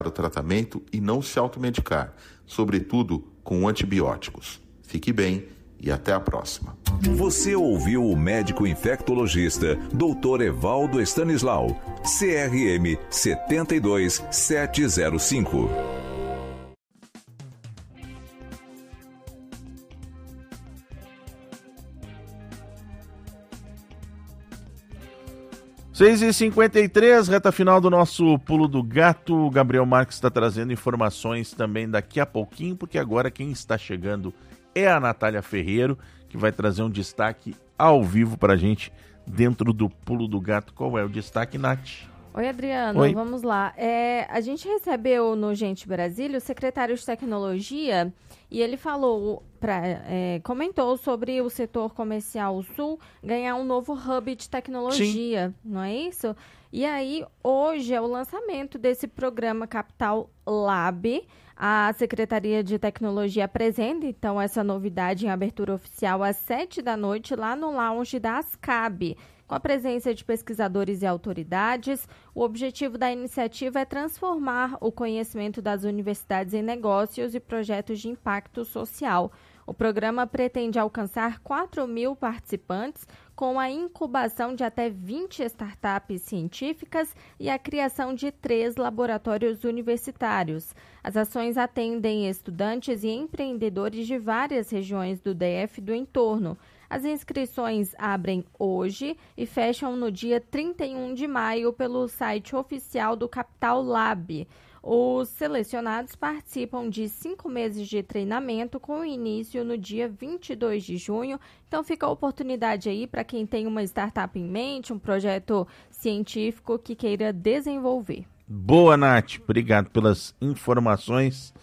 o tratamento e não se automedicar, sobretudo com antibióticos. Fique bem e até a próxima. Você ouviu o médico infectologista Dr. Evaldo Stanislau, CRM 72705. 6h53, reta final do nosso Pulo do Gato. O Gabriel Marques está trazendo informações também daqui a pouquinho, porque agora quem está chegando é a Natália Ferreiro, que vai trazer um destaque ao vivo para a gente dentro do Pulo do Gato. Qual é o destaque, Nath? Oi, Adriano. Oi. Vamos lá. A gente recebeu no Gente Brasília o secretário de Tecnologia e ele falou, comentou sobre o setor comercial sul ganhar um novo hub de tecnologia, sim, não é isso? E aí, hoje é o lançamento desse programa Capital Lab. A Secretaria de Tecnologia apresenta, então, essa novidade em abertura oficial às 19h lá no lounge da Ascab. Com a presença de pesquisadores e autoridades, o objetivo da iniciativa é transformar o conhecimento das universidades em negócios e projetos de impacto social. O programa pretende alcançar 4.000 participantes, com a incubação de até 20 startups científicas e a criação de 3 laboratórios universitários. As ações atendem estudantes e empreendedores de várias regiões do DF e do entorno. As inscrições abrem hoje e fecham no dia 31 de maio pelo site oficial do Capital Lab. Os selecionados participam de 5 meses de treinamento com início no dia 22 de junho. Então fica a oportunidade aí para quem tem uma startup em mente, um projeto científico que queira desenvolver. Boa, Nath. Obrigado pelas informações.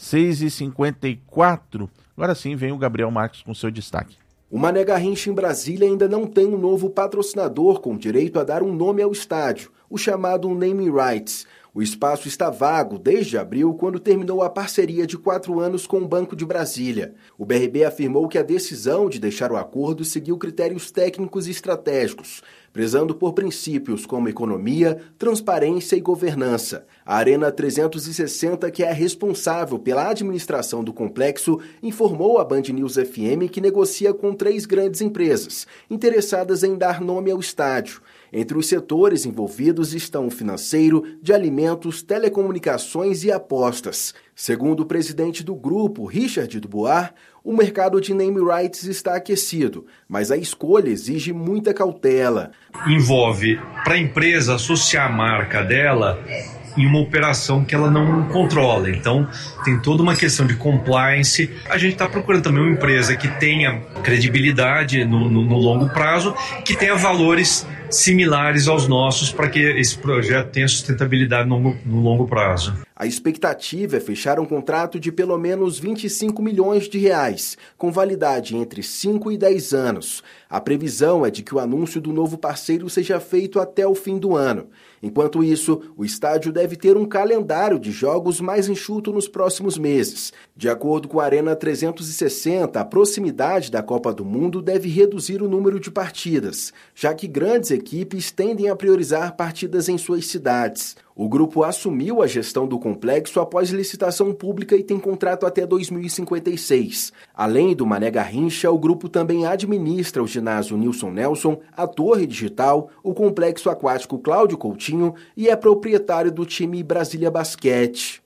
6h54. Agora sim vem o Gabriel Marques com seu destaque. O Mané Garrincha em Brasília ainda não tem um novo patrocinador com direito a dar um nome ao estádio, o chamado Naming Rights. O espaço está vago desde abril, quando terminou a parceria de 4 anos com o Banco de Brasília. O BRB afirmou que a decisão de deixar o acordo seguiu critérios técnicos e estratégicos, prezando por princípios como economia, transparência e governança. A Arena 360, que é responsável pela administração do complexo, informou à Band News FM que negocia com 3 grandes empresas, interessadas em dar nome ao estádio. Entre os setores envolvidos estão o financeiro, de alimentos, telecomunicações e apostas. Segundo o presidente do grupo, Richard Dubois, o mercado de name rights está aquecido, mas a escolha exige muita cautela. Envolve para a empresa associar a marca dela em uma operação que ela não controla. Então, tem toda uma questão de compliance. A gente está procurando também uma empresa que tenha credibilidade no longo prazo, que tenha valores similares aos nossos, para que esse projeto tenha sustentabilidade no longo prazo. A expectativa é fechar um contrato de pelo menos 25 milhões de reais, com validade entre 5 e 10 anos. A previsão é de que o anúncio do novo parceiro seja feito até o fim do ano. Enquanto isso, o estádio deve ter um calendário de jogos mais enxuto nos próximos meses. De acordo com a Arena 360, a proximidade da Copa do Mundo deve reduzir o número de partidas, já que grandes equipes tendem a priorizar partidas em suas cidades. O grupo assumiu a gestão do complexo após licitação pública e tem contrato até 2056. Além do Mané Garrincha, o grupo também administra o ginásio Nilson Nelson, a Torre Digital, o complexo aquático Cláudio Coutinho e é proprietário do time Brasília Basquete.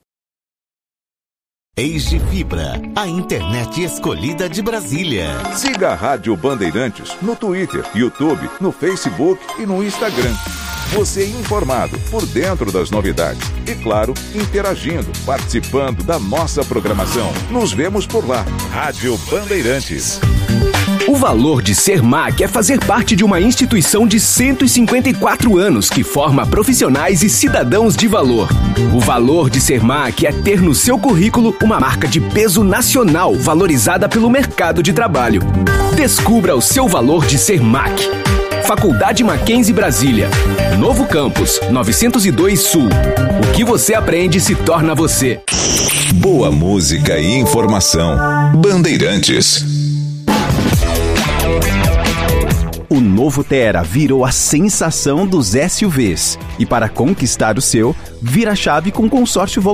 Eiji Fibra, a internet escolhida de Brasília. Siga a Rádio Bandeirantes no Twitter, YouTube, no Facebook e no Instagram. Você informado, por dentro das novidades e, claro, interagindo, participando da nossa programação. Nos vemos por lá. Rádio Bandeirantes. O valor de ser MAC é fazer parte de uma instituição de 154 anos que forma profissionais e cidadãos de valor. O valor de ser MAC é ter no seu currículo uma marca de peso nacional valorizada pelo mercado de trabalho. Descubra o seu valor de ser MAC. Faculdade Mackenzie Brasília. Novo campus, 902 Sul. O que você aprende se torna você. Boa música e informação. Bandeirantes. O novo Tera virou a sensação dos SUVs. E para conquistar o seu, vira a chave com consórcio Volkswagen.